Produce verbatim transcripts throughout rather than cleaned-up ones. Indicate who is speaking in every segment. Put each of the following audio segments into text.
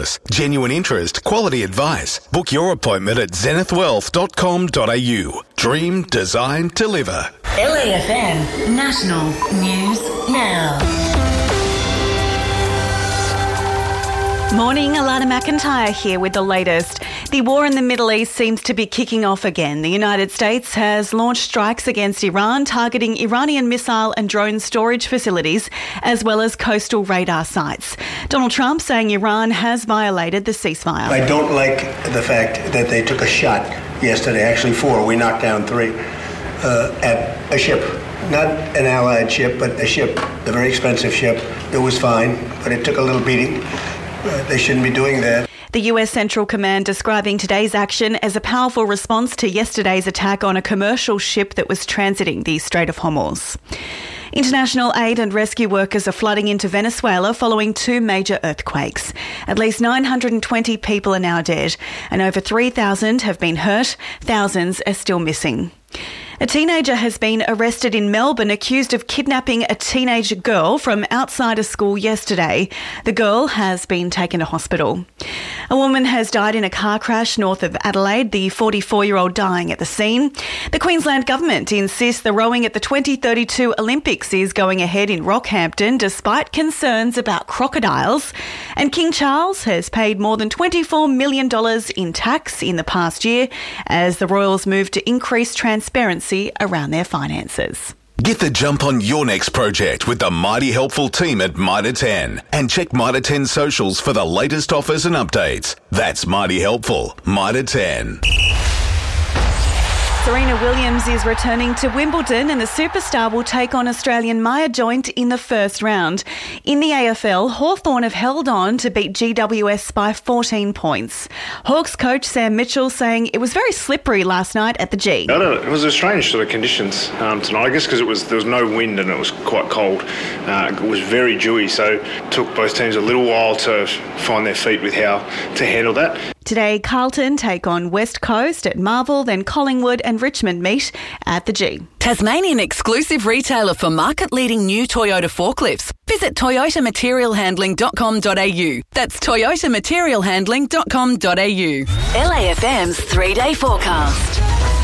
Speaker 1: Genuine interest, quality advice. Book your appointment at zenith wealth dot com dot a u. Dream, design, deliver.
Speaker 2: L A F M National News Now.
Speaker 3: Morning, Alana McIntyre here with the latest. The war in the Middle East seems to be kicking off again. The United States has launched strikes against Iran, targeting Iranian missile and drone storage facilities, as well as coastal radar sites. Donald Trump saying Iran has violated the ceasefire.
Speaker 4: I don't like the fact that they took a shot yesterday, actually four, we knocked down three, uh, at a ship. Not an allied ship, but a ship, a very expensive ship. It was fine, but it took a little beating. Uh, they shouldn't be doing that.
Speaker 3: The U S Central Command describing today's action as a powerful response to yesterday's attack on a commercial ship that was transiting the Strait of Hormuz. International aid and rescue workers are flooding into Venezuela following two major earthquakes. At least nine hundred twenty people are now dead and over three thousand have been hurt. Thousands are still missing. A teenager has been arrested in Melbourne accused of kidnapping a teenage girl from outside a school yesterday. The girl has been taken to hospital. A woman has died in a car crash north of Adelaide, the forty-four-year-old dying at the scene. The Queensland Government insists the rowing at the twenty thirty-two Olympics is going ahead in Rockhampton despite concerns about crocodiles. And King Charles has paid more than twenty-four million dollars in tax in the past year as the royals move to increase transparency around their finances.
Speaker 1: Get the jump on your next project with the Mighty Helpful team at Mitre ten and check Mitre ten socials for the latest offers and updates. That's Mighty Helpful, Mitre ten.
Speaker 3: Serena Williams is returning to Wimbledon and the superstar will take on Australian Maya Joint in the first round. In the A F L, Hawthorn have held on to beat G W S by fourteen points. Hawks coach Sam Mitchell saying it was very slippery last night at the G.
Speaker 5: I don't know, it was a strange sort of conditions um, tonight, I guess because it was there was no wind and it was quite cold. Uh, it was very dewy, so it took both teams a little while to find their feet with how to handle that.
Speaker 3: Today, Carlton take on West Coast at Marvel, then Collingwood and Richmond meet at the G.
Speaker 6: Tasmanian exclusive retailer for market-leading new Toyota forklifts. Visit toyota material handling dot com dot a u. That's toyota material handling dot com dot a u.
Speaker 2: L A F M's three-day forecast.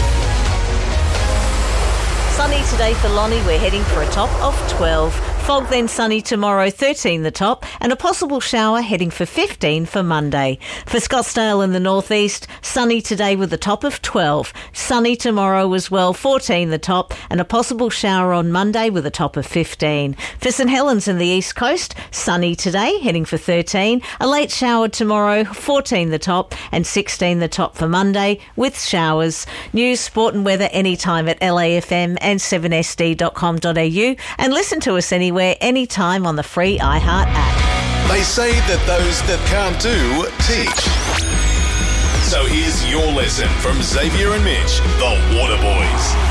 Speaker 7: Sunny today for Lonnie. We're heading for a top of twelve. Fog then sunny tomorrow, thirteen the top, and a possible shower heading for fifteen for Monday. For Scottsdale in the northeast, sunny today with a top of twelve. Sunny tomorrow as well, fourteen the top, and a possible shower on Monday with a top of fifteen. For St Helens in the east coast, sunny today, heading for thirteen. A late shower tomorrow, fourteen the top, and sixteen the top for Monday with showers. News, sport and weather anytime at L A F M and seven S D dot com dot a u, and listen to us anywhere, anytime on the free iHeart app.
Speaker 1: They say that those that can't do, teach. So here's your lesson from Xavier and Mitch, the Water Boys.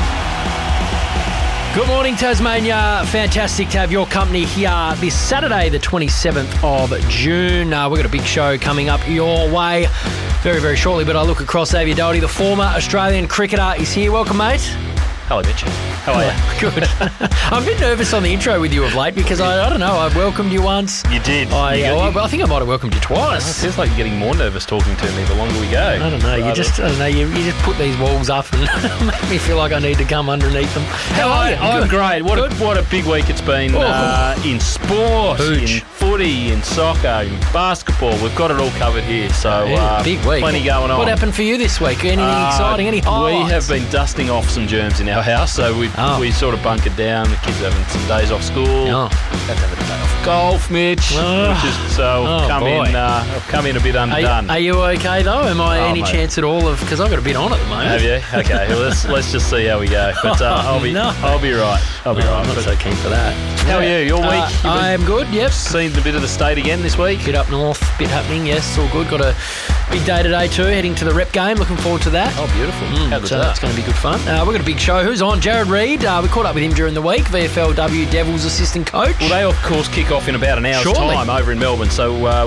Speaker 8: Good morning, Tasmania. Fantastic to have your company here this Saturday, the twenty-seventh of June. Uh, we've got a big show coming up your way very, very shortly, but I look across Xavier Doherty, the former Australian cricketer, is here. Welcome, mate.
Speaker 9: Hello, Mitch. How are you?
Speaker 8: Good. I'm a bit nervous on the intro with you of late because I, I don't know, I welcomed you once.
Speaker 9: You did.
Speaker 8: I,
Speaker 9: you
Speaker 8: uh, I, I think I might have welcomed you twice.
Speaker 9: Oh, it feels like you're getting more nervous talking to me the longer we go.
Speaker 8: I don't know. You just, I don't know. You, you just put these walls up and make me feel like I need to come underneath them. How are you?
Speaker 9: I'm
Speaker 8: Good.
Speaker 9: great. What a, what a big week it's been
Speaker 8: Oh.
Speaker 9: uh, in sport,
Speaker 8: Huge.
Speaker 9: in footy, in soccer, in basketball. We've got it all covered here. So
Speaker 8: Yeah,
Speaker 9: uh,
Speaker 8: big week.
Speaker 9: plenty going on.
Speaker 8: What happened for you this week? Anything
Speaker 9: Uh,
Speaker 8: exciting? Any highlights?
Speaker 9: We have been dusting off some germs in our house, so we
Speaker 8: Oh.
Speaker 9: we sort of bunkered down. The kids are having some days off school.
Speaker 8: Oh.
Speaker 9: Had to have a day off golf, Mitch.
Speaker 8: Oh.
Speaker 9: Which is, so
Speaker 8: Oh,
Speaker 9: I've come
Speaker 8: boy.
Speaker 9: in. Uh, I've come in a bit
Speaker 8: Are you,
Speaker 9: underdone.
Speaker 8: are you okay though? Am I
Speaker 9: Oh,
Speaker 8: any
Speaker 9: mate.
Speaker 8: chance at all of? Because I've got a bit on at the moment.
Speaker 9: Have you? Okay, well, let's let's just see how we go. But uh, I'll be
Speaker 8: No.
Speaker 9: I'll be right. I'll be
Speaker 8: Oh,
Speaker 9: right.
Speaker 8: I'm not
Speaker 9: But
Speaker 8: so keen for that.
Speaker 9: how are you? Your week?
Speaker 8: Uh,
Speaker 9: You've been
Speaker 8: I am good. Yep.
Speaker 9: seen a bit of the state again this week.
Speaker 8: Bit up north, bit happening. Yes, all good. Got a big day today too. Heading to the rep game. Looking forward to that.
Speaker 9: Oh, beautiful.
Speaker 8: Mm,
Speaker 9: How good's
Speaker 8: so
Speaker 9: that?
Speaker 8: it's going to be good fun. Uh, we've got a big show. Who's on? Jared Reid. Uh, we caught up with him during the week. V F L W Devils assistant coach.
Speaker 9: Well, they of course kick off in about an hour's
Speaker 8: Surely.
Speaker 9: time over in Melbourne. So uh, we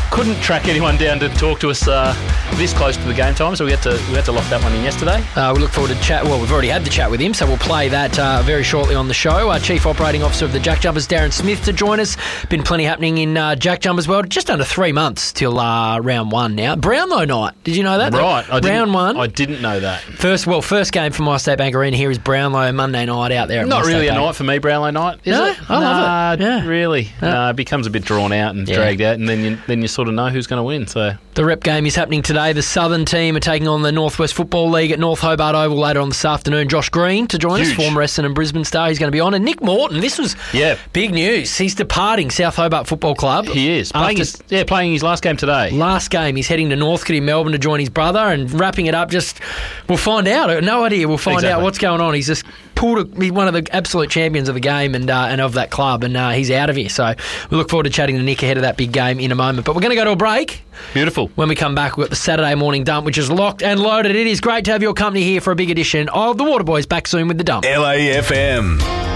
Speaker 9: couldn't track anyone down to talk to us uh, this close to the game time, so we had to we had to lock that one in yesterday.
Speaker 8: Uh, we look forward to chat. Well, we've already had the chat with him, so we'll play that uh, very shortly on the show. Our Chief Operating Officer of the Jack Jumpers, Darren Smith, to join us. Been plenty happening in uh, Jack Jumpers world. Just under three months till uh, round one now. Brownlow night. Did you know that?
Speaker 9: Right. I
Speaker 8: round one.
Speaker 9: I didn't know that.
Speaker 8: First, well, first game for MyState Bank Arena here is Brownlow Monday night out there. At
Speaker 9: Not
Speaker 8: MyState
Speaker 9: really a
Speaker 8: Bank.
Speaker 9: night for me, Brownlow night, is
Speaker 8: No,
Speaker 9: it?
Speaker 8: I love
Speaker 9: nah,
Speaker 8: it. Yeah.
Speaker 9: really.
Speaker 8: Yeah.
Speaker 9: Nah, it becomes a bit drawn out and
Speaker 8: Yeah.
Speaker 9: dragged out, and then you then you sort of know who's going to win. So
Speaker 8: The rep game is happening today. The Southern team are taking on the Northwest Football League at North Hobart Oval later on this afternoon. Josh Green to join
Speaker 9: Huge.
Speaker 8: us, former Essendon and Brisbane star. He's going to be on. And Nick Morton, this was
Speaker 9: Yeah.
Speaker 8: big news. He's departing South Hobart Football Club.
Speaker 9: he is playing
Speaker 8: After
Speaker 9: his, yeah playing his last game today.
Speaker 8: last game, he's heading to Northcote in Melbourne to join his brother, and wrapping it up. Just we'll find out. No idea. We'll find out
Speaker 9: Exactly.
Speaker 8: what's going on. He's just pulled. A, he's one of the absolute champions of the game and uh, and of that club, and uh, he's out of here. So we look forward to chatting to Nick ahead of that big game in a moment. But we're going to go to a break.
Speaker 9: Beautiful.
Speaker 8: When we come back, we've got the Saturday morning dump, which is locked and loaded. It is great to have your company here for a big edition of the Waterboys. Back soon with the dump.
Speaker 1: L A F M.